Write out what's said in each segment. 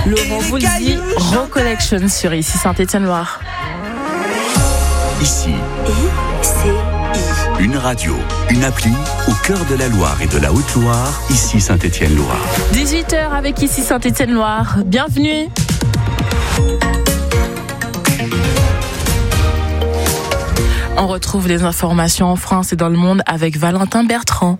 Laurent Voulzy, Recollection sur Ici Saint-Étienne-Loire. Ici, une radio, une appli au cœur de la Loire et de la Haute-Loire, Ici Saint-Étienne-Loire. 18h avec Ici Saint-Étienne-Loire. Bienvenue. On retrouve les informations en France et dans le monde avec Valentin Bertrand.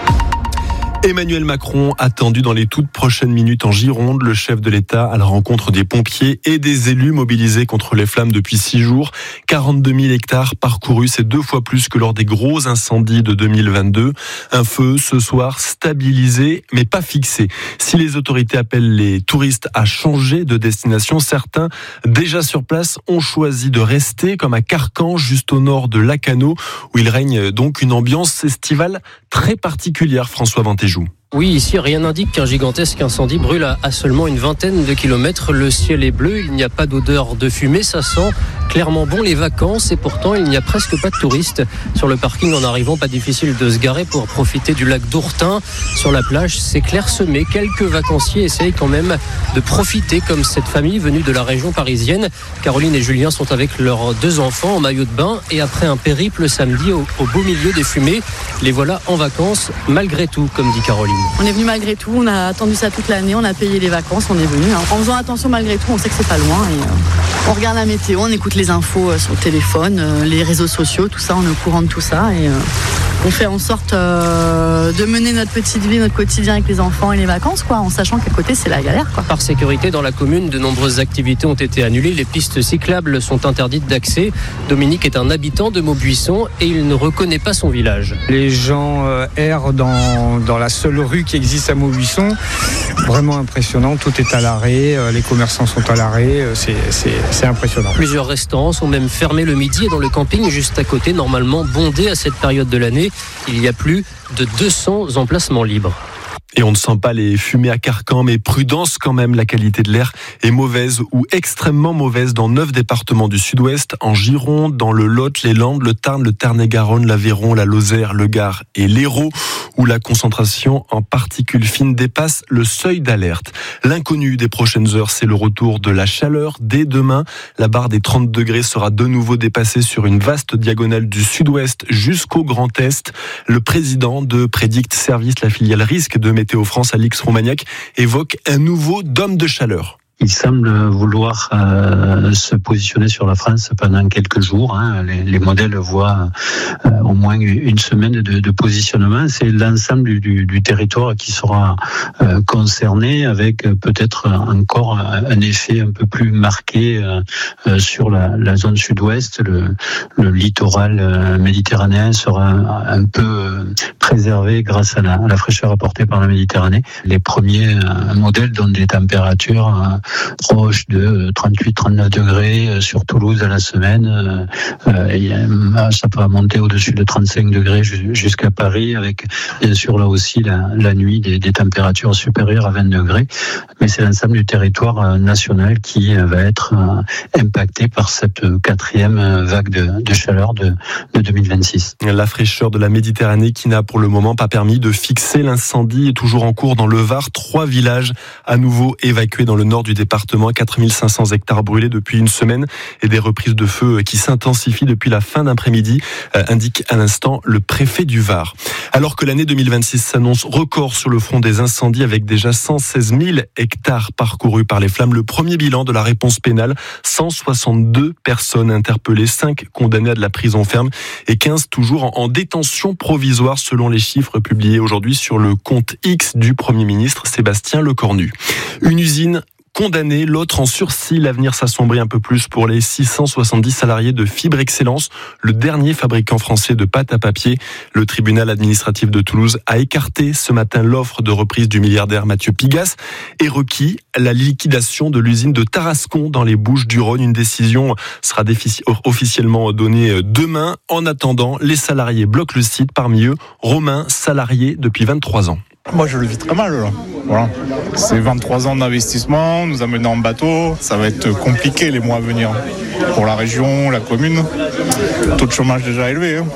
Emmanuel Macron attendu dans les toutes prochaines minutes en Gironde. Le chef de l'État à la rencontre des pompiers et des élus mobilisés contre les flammes depuis 6 jours. 42 000 hectares parcourus, c'est 2 fois plus que lors des gros incendies de 2022. Un feu ce soir stabilisé mais pas fixé. Si les autorités appellent les touristes à changer de destination, certains déjà sur place ont choisi de rester, comme à Carcan, juste au nord de Lacanau, où il règne donc une ambiance estivale très particulière. François Vantéjou. Oui, ici, rien n'indique qu'un gigantesque incendie brûle à seulement une vingtaine de kilomètres. Le ciel est bleu, il n'y a pas d'odeur de fumée, ça sent clairement bon les vacances et pourtant il n'y a presque pas de touristes. Sur le parking en arrivant, pas difficile de se garer pour profiter du lac d'Ourtin. Sur la plage, c'est clairsemé. Quelques vacanciers essayent quand même de profiter, comme cette famille venue de la région parisienne. Caroline et Julien sont avec leurs 2 enfants en maillot de bain et après un périple samedi au beau milieu des fumées, les voilà en vacances malgré tout, comme dit Caroline. On est venu malgré tout, on a attendu ça toute l'année, on a payé les vacances, on est venu. En faisant attention malgré tout, on sait que c'est pas loin. Et on regarde la météo, on écoute les infos sur le téléphone, les réseaux sociaux, tout ça, on est au courant de tout ça. Et on fait en sorte de mener notre petite vie, notre quotidien avec les enfants et les vacances, quoi, en sachant qu'à côté, c'est la galère, quoi. Par sécurité, dans la commune, de nombreuses activités ont été annulées. Les pistes cyclables sont interdites d'accès. Dominique est un habitant de Maubuisson et il ne reconnaît pas son village. Les gens errent dans la seule rue qui existe à Maubuisson. Vraiment impressionnant, tout est à l'arrêt, les commerçants sont à l'arrêt, c'est impressionnant. Plusieurs restaurants sont même fermés le midi et dans le camping juste à côté, normalement bondé à cette période de l'année, il y a plus de 200 emplacements libres. Et on ne sent pas les fumées à Carcan, mais prudence quand même, la qualité de l'air est mauvaise ou extrêmement mauvaise dans 9 départements du sud-ouest, en Gironde, dans le Lot, les Landes, le Tarn, le Tarn-et-Garonne, l'Aveyron, la Lozère, le Gard et l'Hérault, où la concentration en particules fines dépasse le seuil d'alerte. L'inconnu des prochaines heures, c'est le retour de la chaleur. Dès demain, la barre des 30 degrés sera de nouveau dépassée sur une vaste diagonale du sud-ouest jusqu'au Grand Est. Le président de Prédict Service, la filiale risque de Météo France, Alix Romagnac, évoque un nouveau dôme de chaleur. Il semble vouloir se positionner sur la France pendant quelques jours. Les modèles voient au moins une semaine de positionnement. C'est l'ensemble du territoire qui sera concerné, avec peut-être encore un effet un peu plus marqué sur la zone sud-ouest. Le littoral méditerranéen sera un peu préservé grâce à la fraîcheur apportée par la Méditerranée. Les premiers modèles donnent des températures proche de 38-39 degrés sur Toulouse à la semaine. Ça peut monter au-dessus de 35 degrés jusqu'à Paris, avec bien sûr là aussi la nuit des températures supérieures à 20 degrés. Mais c'est l'ensemble du territoire national qui va être impacté par cette 4e vague de chaleur de 2026. La fraîcheur de la Méditerranée qui n'a pour le moment pas permis de fixer l'incendie est toujours en cours dans le Var. 3 villages à nouveau évacués dans le nord du département, 4500 hectares brûlés depuis une semaine et des reprises de feu qui s'intensifient depuis la fin d'après-midi, indique à l'instant le préfet du Var. Alors que l'année 2026 s'annonce record sur le front des incendies, avec déjà 116 000 hectares parcourus par les flammes, le premier bilan de la réponse pénale, 162 personnes interpellées, 5 condamnées à de la prison ferme et 15 toujours en détention provisoire, selon les chiffres publiés aujourd'hui sur le compte X du Premier ministre Sébastien Lecornu. Une usine condamné, l'autre en sursis. L'avenir s'assombrit un peu plus pour les 670 salariés de Fibre Excellence, le dernier fabricant français de pâte à papier. Le tribunal administratif de Toulouse a écarté ce matin l'offre de reprise du milliardaire Mathieu Pigasse et requis la liquidation de l'usine de Tarascon dans les Bouches-du-Rhône. Une décision sera officiellement donnée demain. En attendant, les salariés bloquent le site, parmi eux Romain, salarié depuis 23 ans. Moi je le vis très mal là. Voilà. C'est 23 ans d'investissement, nous amener en bateau, ça va être compliqué les mois à venir. Pour la région, la commune, le taux de chômage déjà élevé.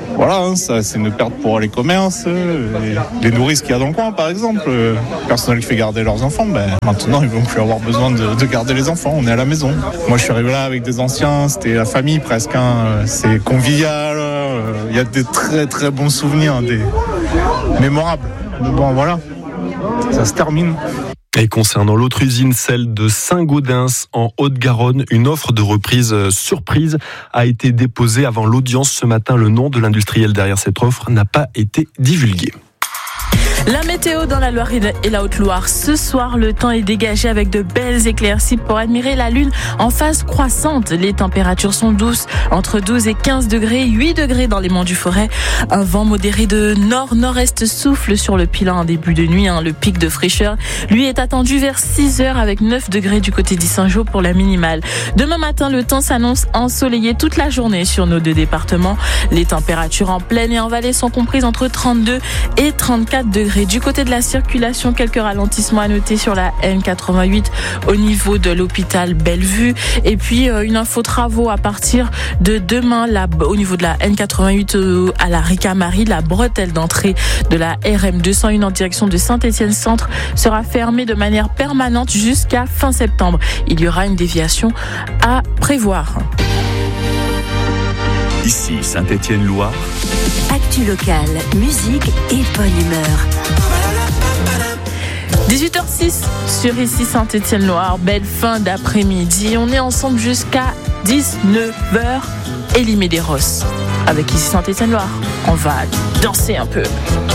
voilà, hein, ça, c'est une perte pour les commerces, les nourrices qu'il y a dans le coin par exemple, le personnel qui fait garder leurs enfants, maintenant ils vont plus avoir besoin de garder les enfants, on est à la maison. Moi je suis arrivé là avec des anciens, c'était la famille presque, hein, c'est convivial, il y a des très très bons souvenirs, des mémorables. Mais bon voilà, ça se termine. Et concernant l'autre usine, celle de Saint-Gaudens en Haute-Garonne, une offre de reprise surprise a été déposée avant l'audience ce matin. Le nom de l'industriel derrière cette offre n'a pas été divulgué. La météo dans la Loire et la Haute-Loire. Ce soir, le temps est dégagé avec de belles éclaircies pour admirer la lune en phase croissante. Les températures sont douces, entre 12 et 15 degrés, 8 degrés dans les monts du Forêt. Un vent modéré de nord-nord-est souffle sur le Pilat en début de nuit. Le pic de fraîcheur, lui, est attendu vers 6 heures avec 9 degrés du côté d'Issingeaux pour la minimale. Demain matin, le temps s'annonce ensoleillé toute la journée sur nos deux départements. Les températures en plaine et en vallée sont comprises entre 32 et 34 degrés. Du côté de la circulation, quelques ralentissements à noter sur la N88 au niveau de l'hôpital Bellevue. Et puis une info travaux à partir de demain au niveau de la N88 à la Ricamarie. La bretelle d'entrée de la RM 201 en direction de Saint-Étienne-Centre sera fermée de manière permanente jusqu'à fin septembre. Il y aura une déviation à prévoir. Ici Saint-Étienne-Loire. Actu locale, musique et bonne humeur. 18h06 sur ici Saint-Étienne-Loire. Belle fin d'après-midi. On est ensemble jusqu'à 19h. Elie Medeiros avec ici Saint-Étienne-Loire. On va danser un peu.